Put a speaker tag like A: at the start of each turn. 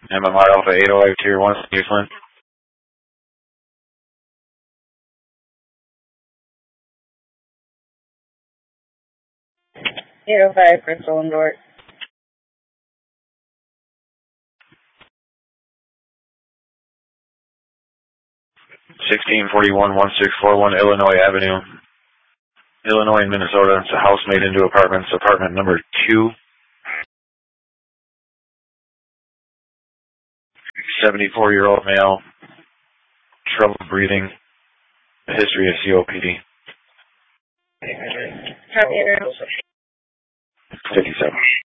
A: MMR Alpha 805 Tier 1, Houston.
B: 805, Crystal and Dort.
A: 1641-1641 Illinois Avenue. Illinois and Minnesota. It's a house made into apartments. Apartment number 2. 74-year-old male. Trouble breathing. A history of COPD.
B: Copy,
A: 57.